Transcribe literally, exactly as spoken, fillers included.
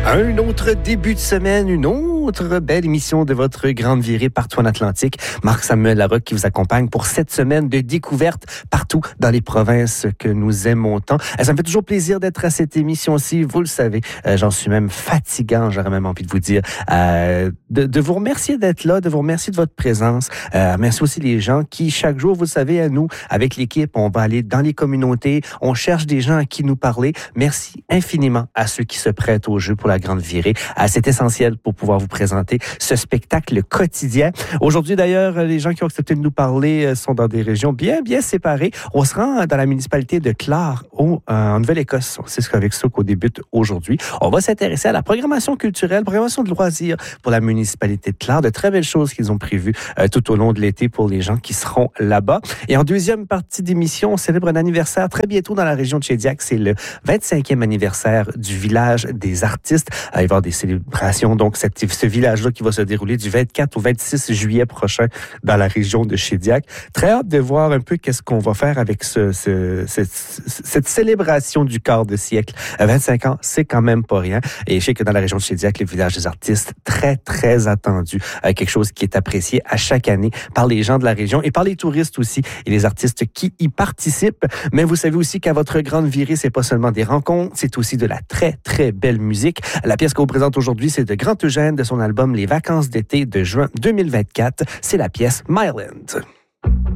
Un autre début de semaine, une autre belle émission de votre grande virée partout en Atlantique. Marc-Samuel Larocque qui vous accompagne pour cette semaine de découverte partout dans les provinces que nous aimons tant. Ça me fait toujours plaisir d'être à cette émission-ci, vous le savez. Euh, j'en suis même fatigant, j'aurais même envie de vous dire. Euh, de, de vous remercier d'être là, de vous remercier de votre présence. Euh, merci aussi les gens qui, chaque jour, vous le savez, à nous, avec l'équipe, on va aller dans les communautés, on cherche des gens à qui nous parler. Merci infiniment à ceux qui se prêtent au jeu pour la grande virée. Ah, c'est essentiel pour pouvoir vous présenter ce spectacle quotidien. Aujourd'hui, d'ailleurs, les gens qui ont accepté de nous parler sont dans des régions bien, bien séparées. On se rend dans la municipalité de Clare, au, en Nouvelle-Écosse. C'est avec ça qu'on débute aujourd'hui. On va s'intéresser à la programmation culturelle, programmation de loisirs pour la municipalité de Clare. De très belles choses qu'ils ont prévues euh, tout au long de l'été pour les gens qui seront là-bas. Et en deuxième partie d'émission, on célèbre un anniversaire très bientôt dans la région de Shediac. C'est le vingt-cinquième anniversaire du village des artistes. Euh, il va y avoir des célébrations. Donc, cette, ce village-là qui va se dérouler du vingt-quatre au vingt-six juillet prochain dans la région de Shediac. Très hâte de voir un peu qu'est-ce qu'on va faire avec ce, ce, cette, cette célébration du quart de siècle. vingt-cinq ans, c'est quand même pas rien. Et je sais que dans la région de Shediac, le village des artistes, très, très attendu. Euh, quelque chose qui est apprécié à chaque année par les gens de la région et par les touristes aussi et les artistes qui y participent. Mais vous savez aussi qu'à votre grande virée, c'est pas seulement des rencontres, c'est aussi de la très, très belle musique. La pièce qu'on vous présente aujourd'hui, c'est de Grand Eugène de son album Les Vacances d'été de juin deux mille vingt-quatre. C'est la pièce Myland.